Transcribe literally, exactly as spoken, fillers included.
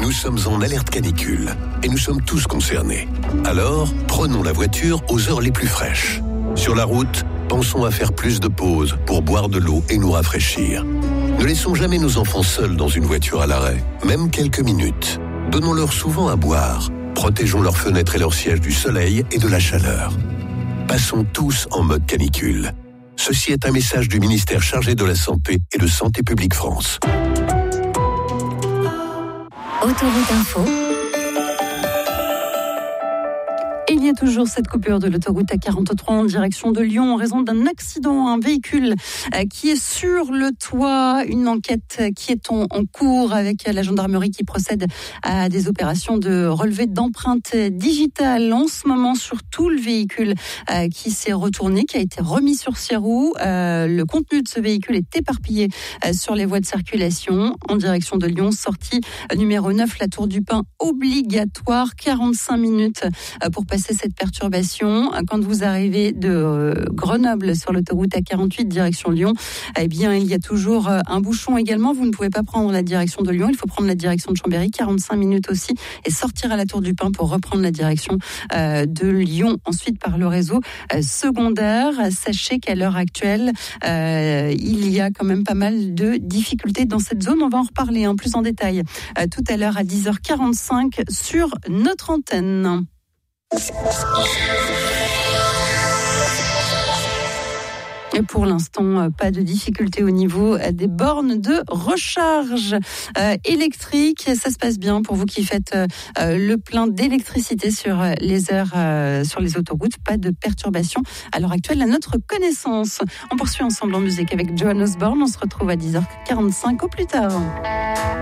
Nous sommes en alerte canicule et nous sommes tous concernés. Alors, prenons la voiture aux heures les plus fraîches. Sur la route, pensons à faire plus de pauses pour boire de l'eau et nous rafraîchir. Ne laissons jamais nos enfants seuls dans une voiture à l'arrêt, même quelques minutes. Donnons-leur souvent à boire. Protégeons leurs fenêtres et leurs sièges du soleil et de la chaleur. Passons tous en mode canicule. Ceci est un message du ministère chargé de la Santé et de Santé publique France. Autoroute Info. Et il y a toujours cette coupure de l'autoroute A quarante-trois en direction de Lyon en raison d'un accident. Un véhicule qui est sur le toit. Une enquête qui est en, en cours avec la gendarmerie qui procède à des opérations de relevé d'empreintes digitales. En ce moment, sur tout le véhicule qui s'est retourné, qui a été remis sur ses roues. Le contenu de ce véhicule est éparpillé sur les voies de circulation en direction de Lyon. Sortie numéro neuf, la Tour du Pin obligatoire. quarante-cinq minutes pour passer cette perturbation. Quand vous arrivez de Grenoble sur l'autoroute A quarante-huit direction Lyon, eh bien, il y a toujours un bouchon également. Vous ne pouvez pas prendre la direction de Lyon. Il faut prendre la direction de Chambéry, quarante-cinq minutes aussi, et sortir à la Tour du Pin pour reprendre la direction de Lyon. Ensuite, par le réseau secondaire, sachez qu'à l'heure actuelle, euh, il y a quand même pas mal de difficultés dans cette zone. On va en reparler hein, plus en détail euh, tout à l'heure à dix heures quarante-cinq sur notre antenne. Et pour l'instant, pas de difficulté au niveau des bornes de recharge euh, électrique. Ça se passe bien pour vous qui faites euh, le plein d'électricité sur les heures, euh, sur les autoroutes. Pas de perturbation à l'heure actuelle à notre connaissance. On poursuit ensemble en musique avec Joan Osborne. On se retrouve à dix heures quarante-cinq au plus tard.